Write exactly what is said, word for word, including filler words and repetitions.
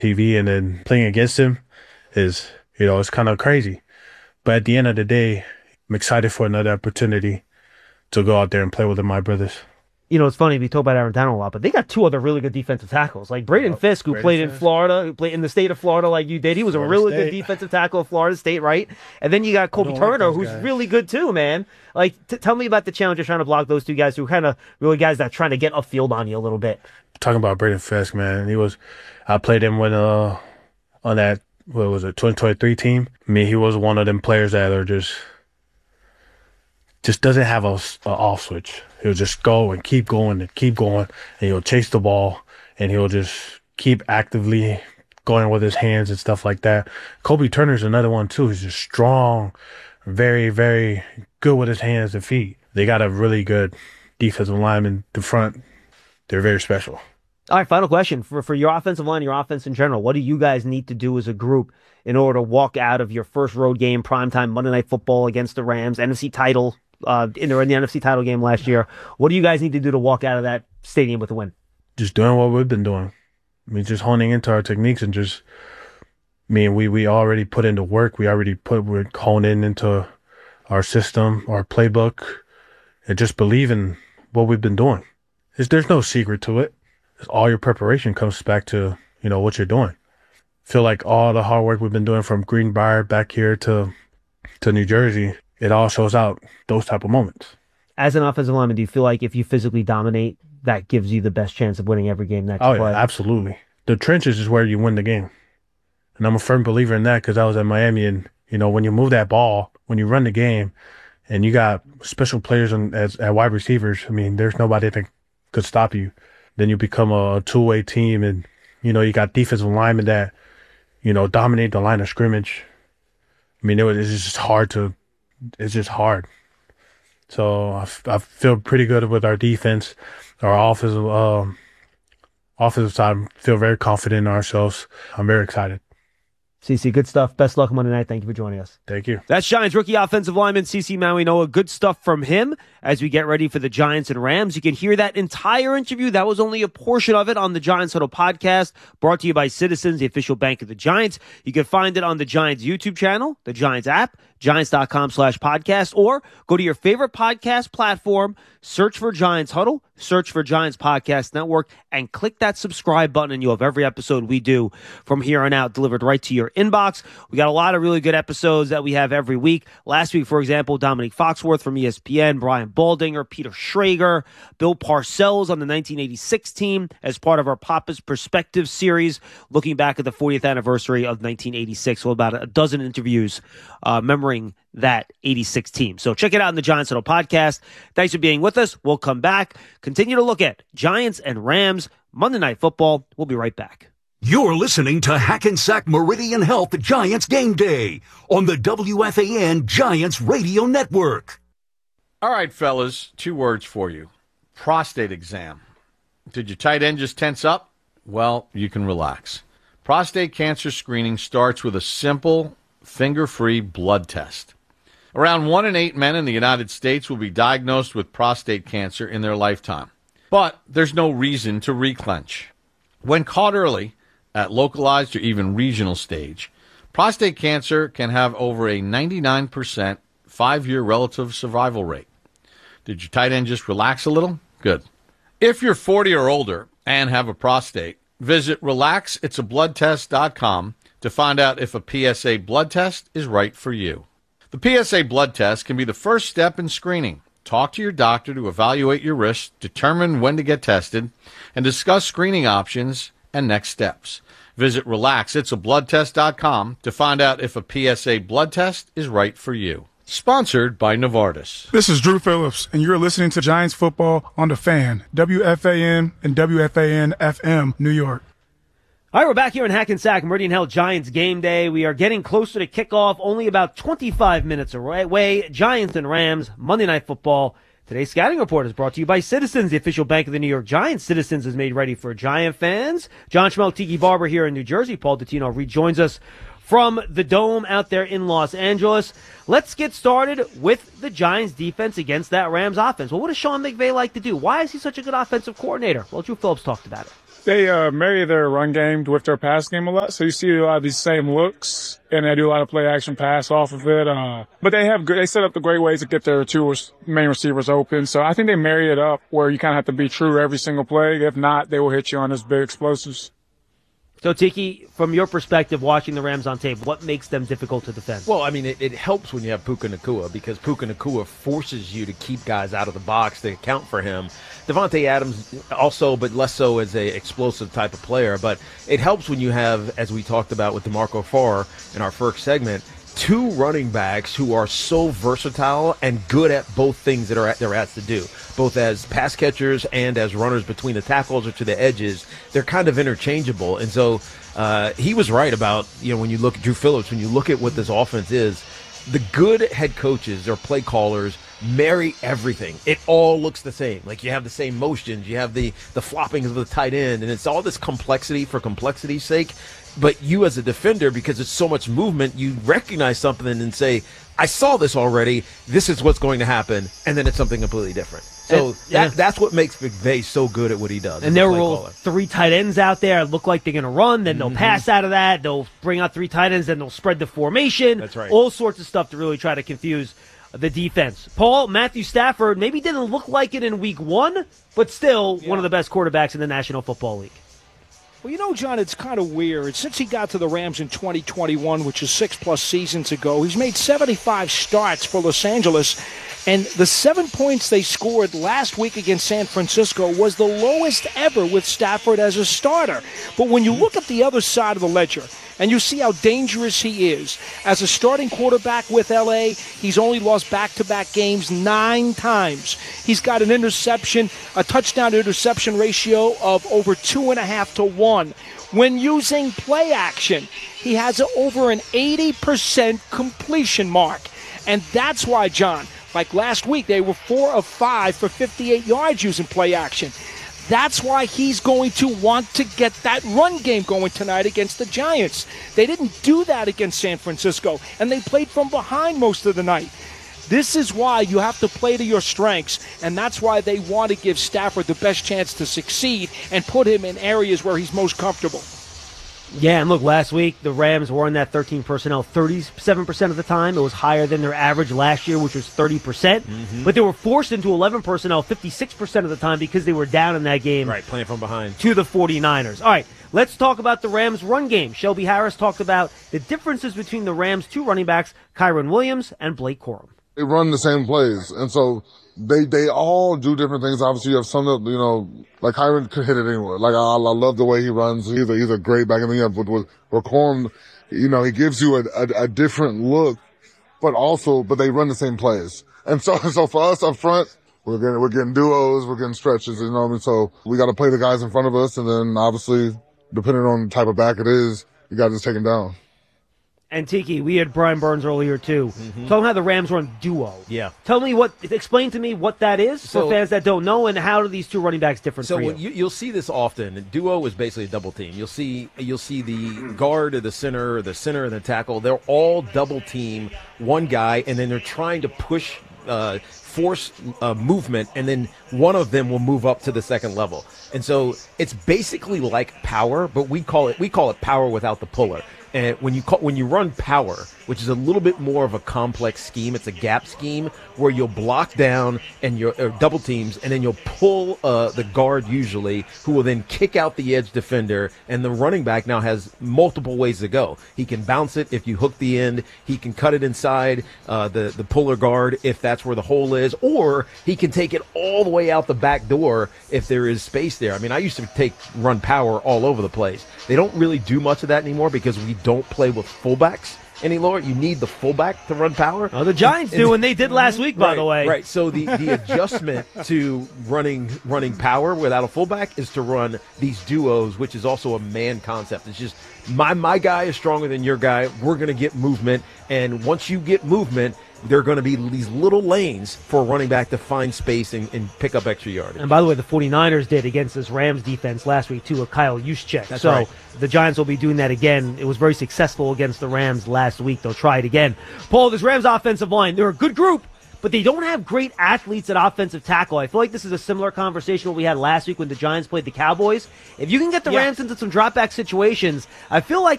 T V and then playing against him is, you know, it's kind of crazy. But at the end of the day, I'm excited for another opportunity to go out there and play with my brothers. You know, it's funny, we talk about Aaron Donald a lot, but they got two other really good defensive tackles. Like Braden Fisk, who Braden played in Fisk. Florida, who played in the state of Florida like you did. He was Florida a really State. good defensive tackle at Florida State, right? And then you got Kobe don't like Turner, those who's guys. really good too, man. Like, t- tell me about the challenge of trying to block those two guys who kind of really guys that are trying to get upfield on you a little bit. Talking about Braden Fisk, man, he was, I played him when, uh, on that, what was it, twenty twenty-three team. I mean, he was one of them players that are just, just doesn't have a, a off switch. He'll just go and keep going and keep going, and he'll chase the ball, and he'll just keep actively going with his hands and stuff like that. Kobe Turner's another one too. He's just strong, very, very good with his hands and feet. They got a really good defensive lineman. The front, they're very special. All right, final question. For for your offensive line, your offense in general, what do you guys need to do as a group in order to walk out of your first road game, primetime Monday Night Football against the Rams, N F C title, uh, in the, in the N F C title game last year? What do you guys need to do to walk out of that stadium with a win? Just doing what we've been doing. I mean, just honing into our techniques and just, I mean, we, we already put into work. We already put, we're honing into our system, our playbook, and just believe in what we've been doing. It's, there's no secret to it. All your preparation comes back to, you know, what you're doing. Feel like all the hard work we've been doing from Greenbrier back here to to New Jersey, it all shows out those type of moments. As an offensive lineman, do you feel like if you physically dominate, that gives you the best chance of winning every game that you Oh, play? yeah, absolutely. The trenches is where you win the game. And I'm a firm believer in that because I was at Miami, and, you know, when you move that ball, when you run the game, and you got special players on, as at wide receivers, I mean, there's nobody that could stop you. Then you become a two-way team, and, you know, you got defensive linemen that, you know, dominate the line of scrimmage. I mean, it was, it's just hard to, it's just hard. So I, I feel pretty good with our defense, our offensive, um, offensive side. I feel very confident in ourselves. I'm very excited. C C, good stuff. Best luck Monday night. Thank you for joining us. Thank you. That's Giants rookie offensive lineman C C Mauigoa. Good stuff from him as we get ready for the Giants and Rams. You can hear that entire interview. That was only a portion of it on the Giants Huddle podcast, brought to you by Citizens, the official bank of the Giants. You can find it on the Giants YouTube channel, the Giants app, giants.com slash podcast, or go to your favorite podcast platform, search for Giants Huddle, search for Giants Podcast Network, and click that subscribe button, and you'll have every episode we do from here on out delivered right to your inbox. We got a lot of really good episodes that we have every week. Last week, for example, Dominique Foxworth from E S P N, Brian Baldinger, Peter Schrager, Bill Parcells on the nineteen eighty-six team as part of our Papa's Perspective series, looking back at the fortieth anniversary of nineteen eighty-six. So about a dozen interviews uh, memorizing that eighty-six team. So check it out in the Giants Huddle podcast. Thanks for being with us. We'll come back, continue to look at Giants and Rams, Monday Night Football. We'll be right back. You're listening to Hackensack Meridian Health Giants Game Day on the W F A N Giants Radio Network. All right, fellas, two words for you. Prostate exam. Did your tight end just tense up? Well, you can relax. Prostate cancer screening starts with a simple, finger-free blood test. Around one in eight men in the United States will be diagnosed with prostate cancer in their lifetime. But there's no reason to reclench. When caught early, at localized or even regional stage, prostate cancer can have over a ninety-nine percent five-year relative survival rate. Did your tight end just relax a little? Good. If you're forty or older and have a prostate, visit relax it's a blood test dot com to find out if a P S A blood test is right for you. The P S A blood test can be the first step in screening. Talk to your doctor to evaluate your risk, determine when to get tested, and discuss screening options and next steps. Visit relax it's a blood test dot com to find out if a P S A blood test is right for you. Sponsored by Novartis. This is Drew Phillips, and you're listening to Giants Football on The Fan, W F A N and W F A N F M, New York. All right, we're back here in Hackensack, Meridian Health Giants Game Day. We are getting closer to kickoff, only about twenty-five minutes away. Giants and Rams, Monday Night Football. Today's scouting report is brought to you by Citizens, the official bank of the New York Giants. Citizens is made ready for Giant fans. John Schmelk, Tiki Barber here in New Jersey. Paul Dottino rejoins us from the Dome out there in Los Angeles. Let's get started with the Giants defense against that Rams offense. Well, what does Sean McVay like to do? Why is he such a good offensive coordinator? Well, Drew Phillips talked about it. They uh, marry their run game with their pass game a lot, so you see a lot of these same looks, and they do a lot of play action pass off of it. Uh, but they have good, they set up the great ways to get their two main receivers open. So I think they marry it up where you kind of have to be true every single play. If not, they will hit you on those big explosives. So, Tiki, from your perspective, watching the Rams on tape, what makes them difficult to defend? Well, I mean, it, it helps when you have Puka Nacua because Puka Nacua forces you to keep guys out of the box to account for him. Devontae Adams also, but less so as a explosive type of player. But it helps when you have, as we talked about with DeMarco Farr in our first segment, two running backs who are so versatile and good at both things that are at, they're asked to do, both as pass catchers and as runners between the tackles or to the edges. They're kind of interchangeable. And so uh, he was right about, you know, when you look at Drew Phillips, when you look at what this offense is, the good head coaches or play callers marry everything. It all looks the same. Like you have the same motions, you have the, the floppings of the tight end, and it's all this complexity for complexity's sake. But you as a defender, because it's so much movement, you recognize something and say, I saw this already, this is what's going to happen, and then it's something completely different. So and, that, yeah. that's what makes McVay so good at what he does. And there were three tight ends out there. Look like they're going to run, then they'll mm-hmm. pass out of that. They'll bring out three tight ends, then they'll spread the formation. That's right. All sorts of stuff to really try to confuse the defense. Paul, Matthew Stafford maybe didn't look like it in week one, but still yeah. one of the best quarterbacks in the National Football League. Well, you know, John, it's kind of weird. Since he got to the Rams in twenty twenty-one, which is six-plus seasons ago, he's made seventy-five starts for Los Angeles, and the seven points they scored last week against San Francisco was the lowest ever with Stafford as a starter. But when you look at the other side of the ledger, and you see how dangerous he is. As a starting quarterback with L A, he's only lost back-to-back games nine times. He's got an interception, a touchdown-interception ratio of over two and a half to one. When using play action, he has over an eighty percent completion mark. And that's why, John, like last week, they were four of five for fifty-eight yards using play action. That's why he's going to want to get that run game going tonight against the Giants. They didn't do that against San Francisco, and they played from behind most of the night. This is why you have to play to your strengths, and that's why they want to give Stafford the best chance to succeed and put him in areas where he's most comfortable. Yeah, and look, last week the Rams were in that thirteen personnel thirty-seven percent of the time. It was higher than their average last year, which was thirty percent. Mm-hmm. But they were forced into eleven personnel fifty-six percent of the time because they were down in that game. Right, playing from behind. To the 49ers. All right, let's talk about the Rams' run game. Shelby Harris talked about the differences between the Rams' two running backs, Kyron Williams and Blake Corum. They run the same plays, and so they they all do different things. Obviously, you have some that, you know, like Kyron could hit it anywhere. Like, I, I love the way he runs. He's a, he's a great back. And then you have with, with, with Corum, you know, he gives you a, a, a different look, but also, but they run the same plays. And so, so for us up front, we're getting, we're getting duos, we're getting stretches, you know what I mean? So we got to play the guys in front of us, and then obviously, depending on the type of back it is, you got to just take him down. And Tiki, we had Brian Burns earlier too. Mm-hmm. Tell him how the Rams run duo. Yeah. Tell me what. Explain to me what that is so, for fans that don't know, and how do these two running backs differ so for you? you? You'll see this often. Duo is basically a double team. You'll see you'll see the guard or the center or the center and the tackle. They're all double team one guy, and then they're trying to push. Uh, force uh, movement, and then one of them will move up to the second level. And so it's basically like power, but we call it we call it power without the puller. And when you call, when you run power, which is a little bit more of a complex scheme, it's a gap scheme where you'll block down and you're or double teams, and then you'll pull uh, the guard usually, who will then kick out the edge defender, and the running back now has multiple ways to go. He can bounce it if you hook the end. He can cut it inside uh, the the puller guard if that's where the hole is, or he can take it all the way out the back door if there is space there. I mean, I used to take run power all over the place. They don't really do much of that anymore because we don't play with fullbacks anymore. You need the fullback to run power. Oh, the Giants do, and they did last week, by right, the way. Right. So the, the adjustment to running running power without a fullback is to run these duos, which is also a man concept. It's just my my guy is stronger than your guy. We're going to get movement, and once you get movement, there are going to be these little lanes for a running back to find space and, and pick up extra yardage. And by the way, the 49ers did against this Rams defense last week, too, with Kyle Juszczyk. That's so right. The Giants will be doing that again. It was very successful against the Rams last week. They'll try it again. Paul, this Rams offensive line, they're a good group, but they don't have great athletes at offensive tackle. I feel like this is a similar conversation what we had last week when the Giants played the Cowboys. If you can get the Yeah. Rams into some drop back situations, I feel like